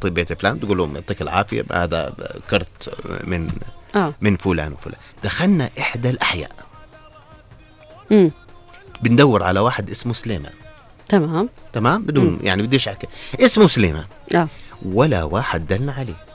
خطيب بيت فلان، تقول لهم يعطيك العافية هذا كرت من فلان وفلان. دخلنا إحدى الأحياء بندور على واحد اسمه سليمان. تمام بدون يعني بديش أحكي اسمه سليمان. ولا واحد دلنا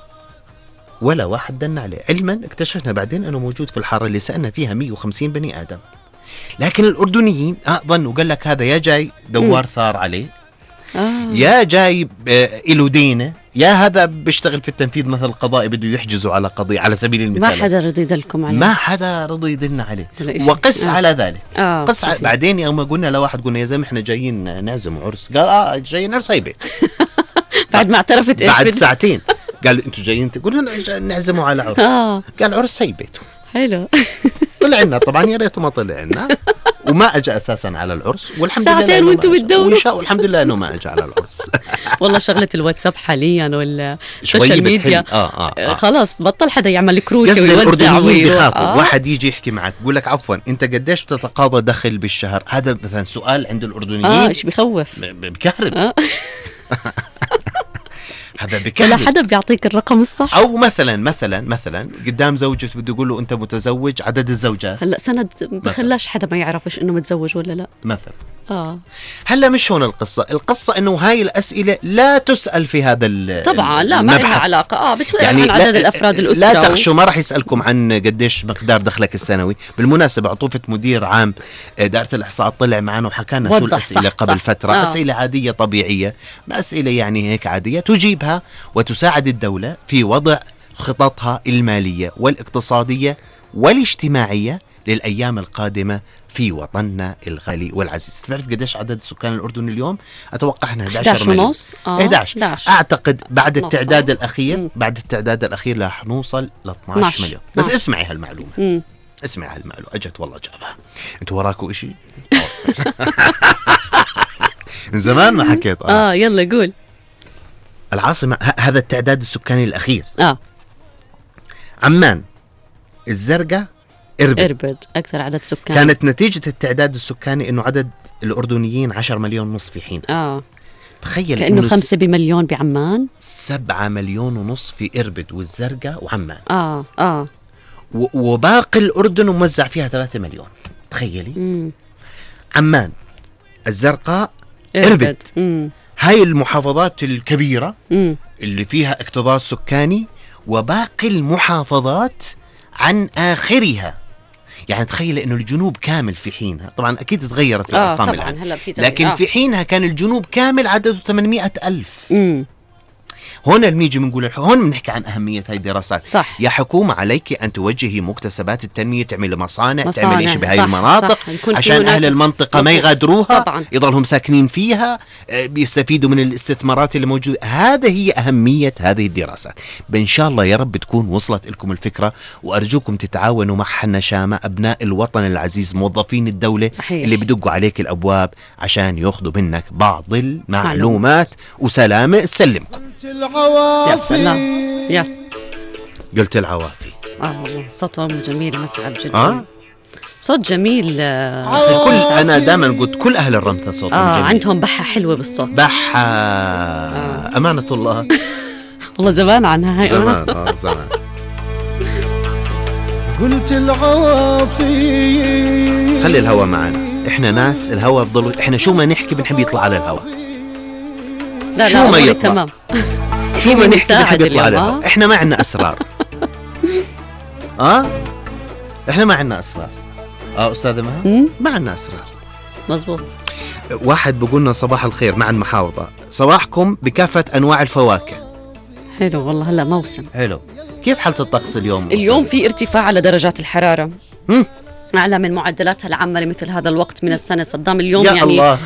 عليه. علما اكتشفنا بعدين أنه موجود في الحارة اللي سألنا فيها 150 بني آدم. لكن الأردنيين ظنوا، قال لك هذا يا جاي دوار ثار عليه، يا جاي إله دينه، يا هذا بيشتغل في التنفيذ مثل القضائي بده يحجزوا على قضية على سبيل المثال. ما حدا رضي يدلكم عليه، ما حدا رضي يدلنا عليه. وقس على ذلك قس بعدين يوم قلنا لواحد قلنا يا زلمة احنا جايين نازم عرس، قال جايين عرس هيبة. بعد ما اعترفت بعد ساعتين قال انتوا جايين قلنا نعزموا على عرس. قال عرس هيبته. حلو. طلعنا طبعا، يا ريته ما طلعنا وما اجى اساسا على العرس، والحمد لله ساعتين وانتم بتدوروا، والحمد لله انه ما اجى على العرس. والله شغله الواتساب حاليا والسوشيال ميديا خلاص بطل حدا يعمل كروشي ويوزع بيخافوا. واحد يجي يحكي معك بقول لك عفوا انت قديش بتتقاضى دخل بالشهر؟ هذا مثلا سؤال عند الاردنيين ايش بخوف بكهرب. هذا بكهرب. ولا حدا بيعطيك الرقم الصح. او مثلا قدام زوجته بده يقول له انت متزوج، عدد الزوجات هلا سند بخلاش حدا ما يعرفش انه متزوج ولا لا مثلا. هلا مش هون القصة انه هاي الاسئلة لا تسأل في هذا طبعا لا ما لها علاقة. بتسأل يعني عن عدد الافراد الاسرة. لا تخشوا، ما راح يسألكم عن قديش مقدار دخلك السنوي. بالمناسبة عطوفة مدير عام دائرة الاحصاء طلع معنا وحكانا شو الاسئلة قبل فترة. اسئلة عادية طبيعية، ما اسئلة يعني هيك عادية، تجيبها وتساعد الدولة في وضع خططها المالية والاقتصادية والاجتماعية للأيام القادمة في وطننا الغالي والعزيز. تعرف قديش عدد سكان الأردن اليوم؟ أتوقع احنا 11 مليون. 11 أعتقد بعد التعداد الأخير راح نوصل ل 12 مليون. بس اسمعي هالمعلومة. أجت والله جابها. أنتوا وراكوا إشي؟ من زمان ما حكيت. يلا قول. العاصمة هذا التعداد السكاني الأخير. عمان، الزرقاء، إربد أكثر عدد سكان. كانت نتيجة التعداد السكاني إنه عدد الأردنيين 10 مليون ونص في حين. تخيل كأنه 5 بمليون بعمان، 7 مليون ونص في إربد والزرقاء وعمان. وباقي الأردن موزع فيها 3 مليون. تخيلي. عمان، الزرقاء، إربد. هاي المحافظات الكبيرة اللي فيها اكتظاظ سكاني، وباقي المحافظات عن آخرها. يعني تخيل إنه الجنوب كامل في حينها، طبعا أكيد تغيرت الأرقام الآن، لكن في حينها كان الجنوب كامل عدده 800,000. هون بنيجي بنقول هون بنحكي عن أهمية هاي الدراسات. صح. يا حكومة عليك أن توجهي مكتسبات التنمية، تعمل مصانع تعمل إشي بهاي المناطق عشان أهل المنطقة ما يغادروها طبعاً. يضلهم ساكنين فيها، بيستفيدوا من الاستثمارات اللي موجودة. هذا هي أهمية هذه الدراسات. إن شاء الله يا رب تكون وصلت لكم الفكرة، وأرجوكم تتعاونوا مع حنا شامة أبناء الوطن العزيز، موظفين الدولة. صحيح. اللي بدقوا عليك الأبواب عشان ياخذوا منك بعض المعلومات. وسلامة سلمكم. يا سلام. قلت العوافي. والله صوتهم جميل، متعب جدا. صوت جميل. أنا دائما قلت كل أهل الرمثة صوتهم جميل. عندهم بحة حلوة بالصوت. بحة أمانة الله. والله زمان عنها هاي. زمان. قلت العوافي. خلي الهوا معنا، إحنا ناس الهوا بضلوا، إحنا شو ما نحكي بنحب يطلع على الهوا. لا شو ما يطلع تمام. شو ما نحكي بنحب يطلع على الهوا. إحنا ما عنا أسرار. إحنا ما عنا أسرار. أستاذة مها ما عنا أسرار. مزبوط. واحد بقولنا صباح الخير مع المحافظة، صباحكم بكافة أنواع الفواكه. حلو والله، هلا موسم حلو. كيف حالة الطقس اليوم؟ اليوم في ارتفاع على درجات الحرارة أعلى من معدلاتها العامة لمثل هذا الوقت من السنة. صدام اليوم يا يعني الله.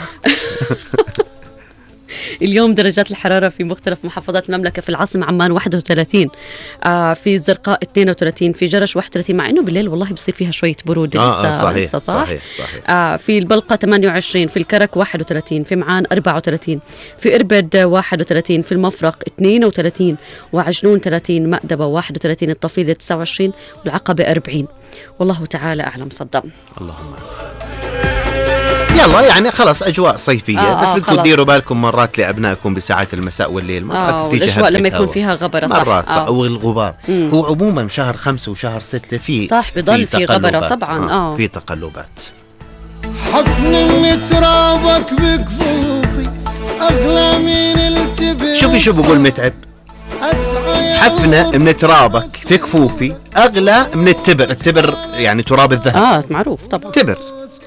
اليوم درجات الحرارة في مختلف محافظات المملكة: في العاصمة عمان 31، في الزرقاء 32، في جرش 31، مع إنه بالليل والله بصير فيها شوية برودة. صحيح. صحيح. في البلقة 28، في الكرك 31، في معان 34، في إربد 31، في المفرق 32، وعجنون 30، مأدبة 31، الطفيلة 29، والعقبة 40. والله تعالى أعلم. صدام. اللهم يلا يعني خلاص اجواء صيفيه، بس بدكم خلاص. تديروا بالكم مرات لابنائكم بساعات المساء والليل، مرات تيجي الاجواء لما يكون فيها غبره مرات صح. او الغبار. هو عموما شهر 5 وشهر 6 في صح بضل في غبره طبعا. في تقلبات. حفن من ترابك بكفوفي اغلى من الجبل. شوفي شو بقول متعب، حفنة من ترابك في كفوفي أغلى من التبر. التبر يعني تراب الذهب. معروف طبعا. تبر